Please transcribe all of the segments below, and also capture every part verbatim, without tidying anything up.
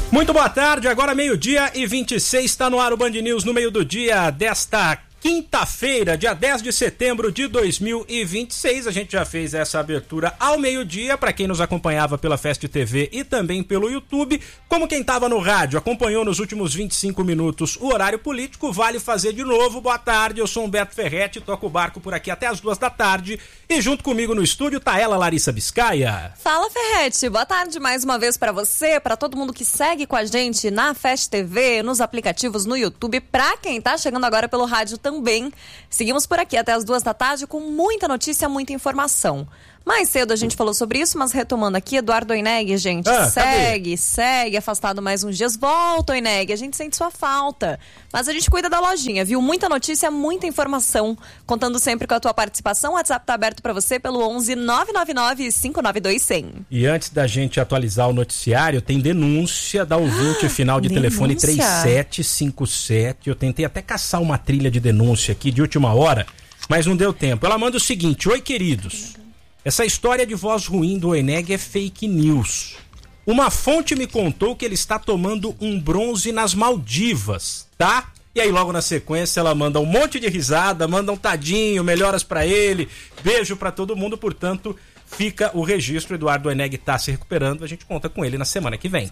Muito boa tarde, agora meio-dia e vinte e seis, está no ar o Band News no meio do dia desta quinta-feira, dia dez de setembro de dois mil e vinte e seis. A gente já fez essa abertura ao meio-dia para quem nos acompanhava pela Fest T V e também pelo YouTube. Como quem estava no rádio acompanhou nos últimos vinte e cinco minutos o horário político, vale fazer de novo. Boa tarde, eu sou Humberto Ferretti, toco o barco por aqui até as duas da tarde e junto comigo no estúdio tá ela, Larissa Biscaia. Fala, Ferretti, boa tarde mais uma vez para você, para todo mundo que segue com a gente na Fest T V, nos aplicativos, no YouTube, para quem tá chegando agora pelo rádio também. Seguimos por aqui até as duas da tarde com muita notícia, muita informação. Mais cedo a gente falou sobre isso, mas retomando aqui, Eduardo Oineg, gente, ah, segue, cadê? segue, afastado mais uns dias. Volta, Oineg, a gente sente sua falta. Mas a gente cuida da lojinha, viu? Muita notícia, muita informação. Contando sempre com a tua participação, o WhatsApp tá aberto pra você pelo onze nove nove nove cinco nove dois zero zero. E antes da gente atualizar o noticiário, tem denúncia da ouvinte ah, final de denúncia? Telefone três sete cinco sete. Eu tentei até caçar uma trilha de denúncia aqui de última hora, mas não deu tempo. Ela manda o seguinte: oi, queridos. Essa história de voz ruim do Oineg é fake news. Uma fonte me contou que ele está tomando um bronze nas Maldivas, tá? E aí logo na sequência ela manda um monte de risada, manda um tadinho, melhoras pra ele, beijo pra todo mundo. Portanto, fica o registro. Eduardo Oineg tá se recuperando, a gente conta com ele na semana que vem.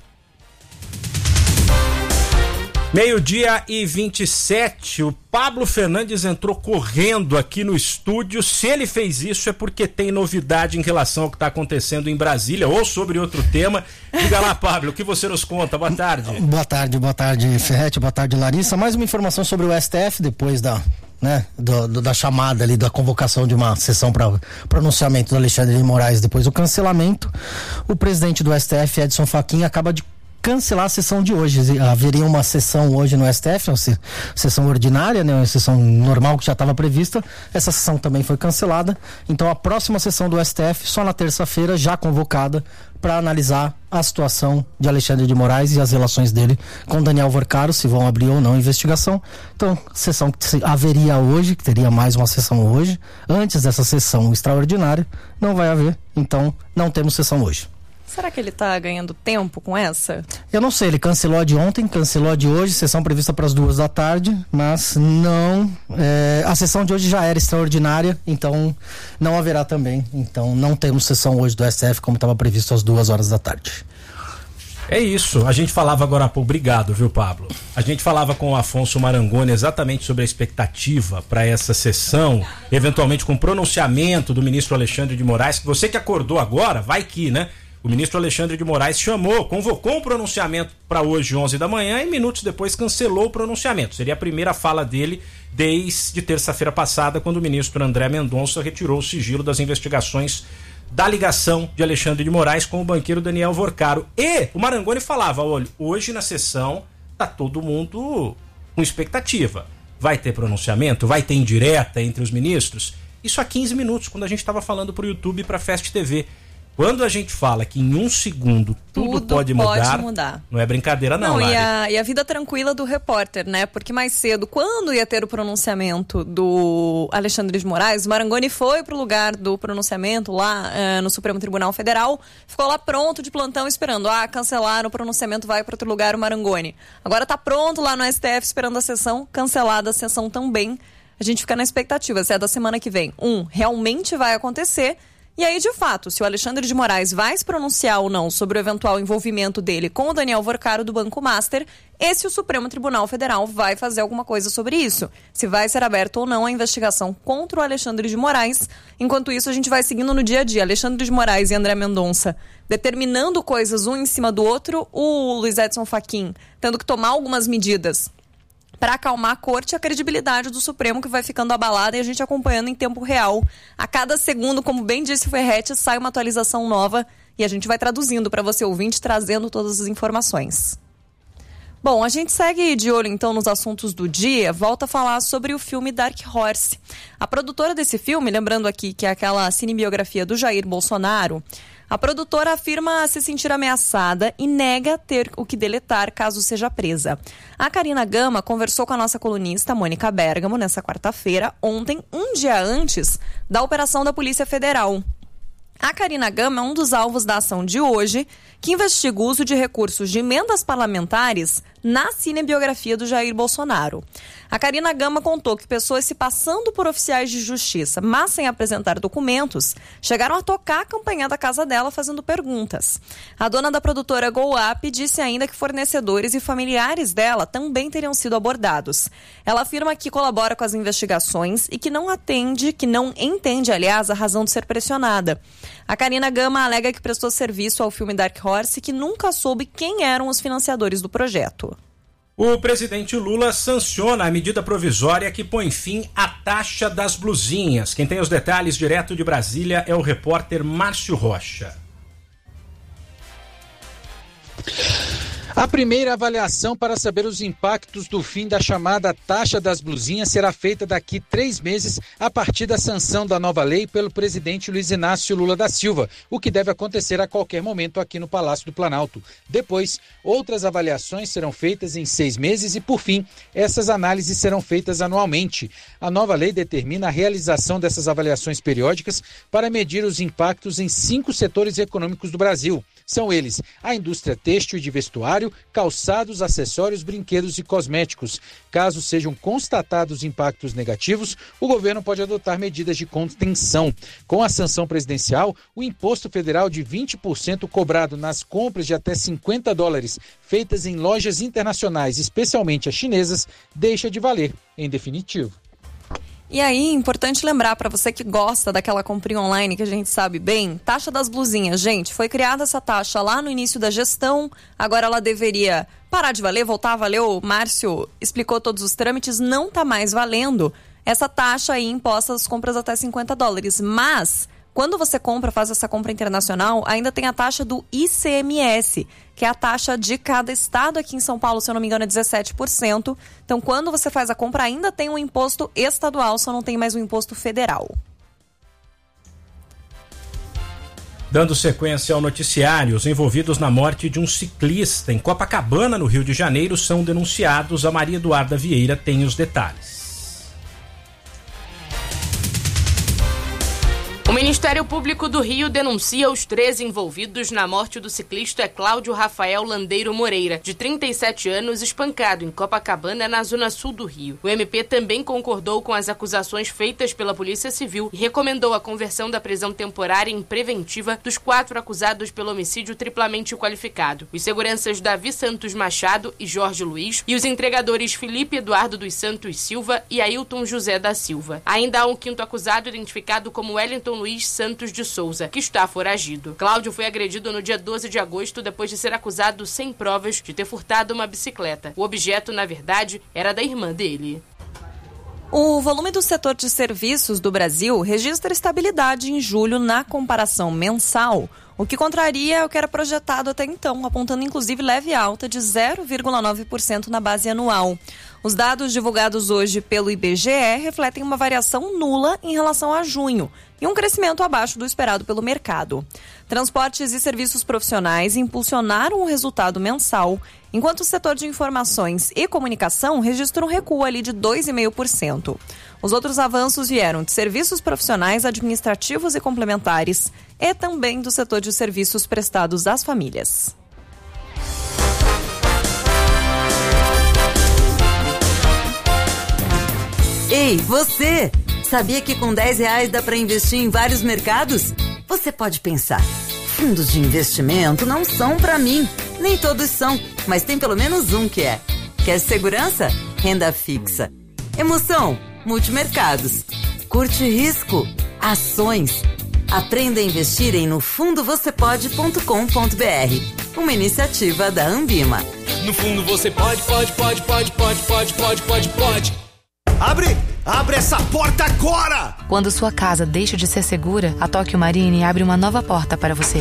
Meio-dia e vinte e sete, o Pablo Fernandes entrou correndo aqui no estúdio. Se ele fez isso é porque tem novidade em relação ao que está acontecendo em Brasília ou sobre outro tema. Diga lá, Pablo, o que você nos conta? Boa tarde. Boa tarde, boa tarde, Ferretti, boa tarde, Larissa. Mais uma informação sobre o S T F depois da, né, do, do, da chamada ali, da convocação de uma sessão para pronunciamento do Alexandre de Moraes depois do cancelamento. O presidente do S T F, Edson Fachin, acaba de cancelar a sessão de hoje. Haveria uma sessão hoje no S T F, uma sessão ordinária, né, uma sessão normal que já estava prevista. Essa sessão também foi cancelada. Então a próxima sessão do S T F só na terça-feira, já convocada para analisar a situação de Alexandre de Moraes e as relações dele com Daniel Vorcaro, se vão abrir ou não a investigação. Então, sessão que haveria hoje, que teria mais uma sessão hoje, antes dessa sessão extraordinária, não vai haver. Então, não temos sessão hoje. Será que ele tá ganhando tempo com essa? Eu não sei, ele cancelou a de ontem, cancelou a de hoje, sessão prevista para as duas da tarde, mas não, é, a sessão de hoje já era extraordinária, então não haverá também, então não temos sessão hoje do S T F como estava previsto às duas horas da tarde. É isso, a gente falava agora há pouco, obrigado, viu, Pablo? A gente falava com o Afonso Marangoni exatamente sobre a expectativa para essa sessão, eventualmente com o pronunciamento do ministro Alexandre de Moraes, que você que acordou agora, vai que, né? O ministro Alexandre de Moraes chamou, convocou um pronunciamento para hoje, onze da manhã, e minutos depois cancelou o pronunciamento. Seria a primeira fala dele desde terça-feira passada, quando o ministro André Mendonça retirou o sigilo das investigações da ligação de Alexandre de Moraes com o banqueiro Daniel Vorcaro. E o Marangoni falava, olha, hoje na sessão tá todo mundo com expectativa. Vai ter pronunciamento? Vai ter indireta entre os ministros? Isso há quinze minutos, quando a gente estava falando para o YouTube e para a Fest T V. Quando a gente fala que em um segundo tudo, tudo pode, mudar, pode mudar, não é brincadeira não, não e a, e a vida tranquila do repórter, né? Porque mais cedo, quando ia ter o pronunciamento do Alexandre de Moraes, o Marangoni foi pro lugar do pronunciamento lá uh, no Supremo Tribunal Federal, ficou lá pronto de plantão esperando. Ah, cancelaram o pronunciamento, vai para outro lugar o Marangoni. Agora tá pronto lá no S T F esperando a sessão, cancelada a sessão também. A gente fica na expectativa, se é da semana que vem. Um, realmente vai acontecer. E aí, de fato, se o Alexandre de Moraes vai se pronunciar ou não sobre o eventual envolvimento dele com o Daniel Vorcaro do Banco Master, esse o Supremo Tribunal Federal vai fazer alguma coisa sobre isso. Se vai ser aberta ou não a investigação contra o Alexandre de Moraes. Enquanto isso, a gente vai seguindo no dia a dia. Alexandre de Moraes e André Mendonça determinando coisas um em cima do outro. O Luiz Edson Fachin tendo que tomar algumas medidas para acalmar a corte e a credibilidade do Supremo, que vai ficando abalada, e a gente acompanhando em tempo real. A cada segundo, como bem disse o Ferretti, sai uma atualização nova e a gente vai traduzindo para você ouvinte, trazendo todas as informações. Bom, a gente segue de olho então nos assuntos do dia, volta a falar sobre o filme Dark Horse. A produtora desse filme, lembrando aqui que é aquela cinebiografia do Jair Bolsonaro, a produtora afirma se sentir ameaçada e nega ter o que deletar caso seja presa. A Karina Gama conversou com a nossa colunista Mônica Bergamo nessa quarta-feira, ontem, um dia antes da operação da Polícia Federal. A Karina Gama é um dos alvos da ação de hoje, que investiga o uso de recursos de emendas parlamentares na cinebiografia do Jair Bolsonaro. A Karina Gama contou que pessoas se passando por oficiais de justiça, mas sem apresentar documentos, chegaram a tocar a campanha da casa dela fazendo perguntas. A dona da produtora Go Up disse ainda que fornecedores e familiares dela também teriam sido abordados. Ela afirma que colabora com as investigações e que não atende, que não entende, aliás, a razão de ser pressionada. A Karina Gama alega que prestou serviço ao filme Dark Horse e que nunca soube quem eram os financiadores do projeto. O presidente Lula sanciona a medida provisória que põe fim à taxa das blusinhas. Quem tem os detalhes direto de Brasília é o repórter Márcio Rocha. A primeira avaliação para saber os impactos do fim da chamada taxa das blusinhas será feita daqui três meses a partir da sanção da nova lei pelo presidente Luiz Inácio Lula da Silva, o que deve acontecer a qualquer momento aqui no Palácio do Planalto. Depois, outras avaliações serão feitas em seis meses e, por fim, essas análises serão feitas anualmente. A nova lei determina a realização dessas avaliações periódicas para medir os impactos em cinco setores econômicos do Brasil. São eles a indústria têxtil e de vestuário, calçados, acessórios, brinquedos e cosméticos. Caso sejam constatados impactos negativos, o governo pode adotar medidas de contenção. Com a sanção presidencial, o imposto federal de vinte por cento cobrado nas compras de até cinquenta dólares feitas em lojas internacionais, especialmente as chinesas, deixa de valer, em definitivo. E aí, importante lembrar para você que gosta daquela comprinha online que a gente sabe bem, taxa das blusinhas, gente, foi criada essa taxa lá no início da gestão, agora ela deveria parar de valer, voltar a valer, o Márcio explicou todos os trâmites, não está mais valendo essa taxa aí imposta às compras até cinquenta dólares, mas quando você compra, faz essa compra internacional, ainda tem a taxa do I C M S, que é a taxa de cada estado. Aqui em São Paulo, se eu não me engano, é dezessete por cento. Então, quando você faz a compra, ainda tem um imposto estadual, só não tem mais um imposto federal. Dando sequência ao noticiário, os envolvidos na morte de um ciclista em Copacabana, no Rio de Janeiro, são denunciados. A Maria Eduarda Vieira tem os detalhes. O Ministério Público do Rio denuncia os três envolvidos na morte do ciclista Cláudio Rafael Landeiro Moreira, de trinta e sete anos, espancado em Copacabana, na zona sul do Rio. O M P também concordou com as acusações feitas pela Polícia Civil e recomendou a conversão da prisão temporária em preventiva dos quatro acusados pelo homicídio triplamente qualificado: os seguranças Davi Santos Machado e Jorge Luiz e os entregadores Felipe Eduardo dos Santos Silva e Ailton José da Silva. Ainda há um quinto acusado identificado como Wellington Luiz Santos de Souza, que está foragido. Cláudio foi agredido no dia doze de agosto depois de ser acusado sem provas de ter furtado uma bicicleta. O objeto, na verdade, era da irmã dele. O volume do setor de serviços do Brasil registra estabilidade em julho na comparação mensal, o que contraria o que era projetado até então, apontando inclusive leve alta de zero vírgula nove por cento na base anual. Os dados divulgados hoje pelo I B G E refletem uma variação nula em relação a junho e um crescimento abaixo do esperado pelo mercado. Transportes e serviços profissionais impulsionaram o resultado mensal, enquanto o setor de informações e comunicação registrou um recuo ali de dois vírgula cinco por cento. Os outros avanços vieram de serviços profissionais, administrativos e complementares e também do setor de serviços prestados às famílias. Ei, você! Sabia que com dez reais dá para investir em vários mercados? Você pode pensar, fundos de investimento não são para mim. Nem todos são, mas tem pelo menos um que é. Quer segurança? Renda fixa. Emoção? Multimercados. Curte risco? Ações. Aprenda a investir em no fundo você pode ponto com ponto b r. Uma iniciativa da Ambima. No fundo você pode, pode, pode, pode, pode, pode, pode, pode, pode. Abre! Abre essa porta agora! Quando sua casa deixa de ser segura, a Tóquio Marine abre uma nova porta para você.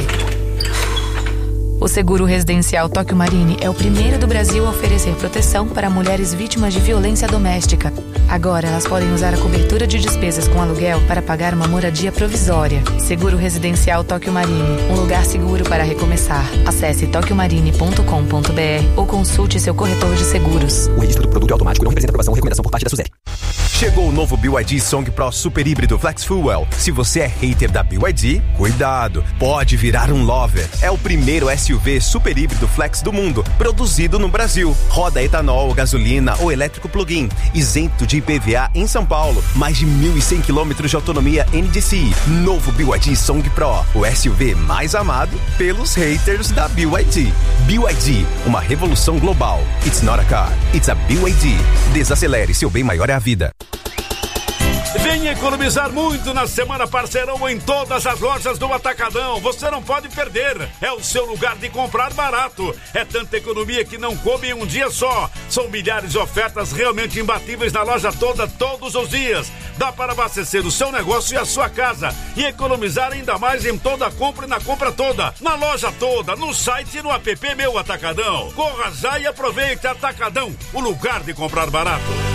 O seguro residencial Tóquio Marine é o primeiro do Brasil a oferecer proteção para mulheres vítimas de violência doméstica. Agora elas podem usar a cobertura de despesas com aluguel para pagar uma moradia provisória. Seguro residencial Tóquio Marine, um lugar seguro para recomeçar. Acesse tóquio marine ponto com ponto b r ou consulte seu corretor de seguros. O registro do produto é automático e não representa aprovação ou recomendação por parte da SUSEP. Chegou o novo B Y D Song Pro Super Híbrido Flex Fuel. Se você é hater da B Y D, cuidado, pode virar um lover. É o primeiro S U V super híbrido flex do mundo, produzido no Brasil. Roda etanol, gasolina ou elétrico plug-in, isento de I P V A em São Paulo. Mais de mil e cem quilômetros de autonomia N D C I. Novo B Y D Song Pro, o S U V mais amado pelos haters da B Y D. B Y D, uma revolução global. It's not a car, it's a B Y D. Desacelere, seu bem maior é a vida. Vem economizar muito na Semana Parceirão em todas as lojas do Atacadão. Você não pode perder. É o seu lugar de comprar barato. É tanta economia que não come em um dia só. São milhares de ofertas realmente imbatíveis na loja toda, todos os dias. Dá para abastecer o seu negócio e a sua casa. E economizar ainda mais em toda a compra e na compra toda. Na loja toda, no site e no app Meu Atacadão. Corra já e aproveite. Atacadão, o lugar de comprar barato.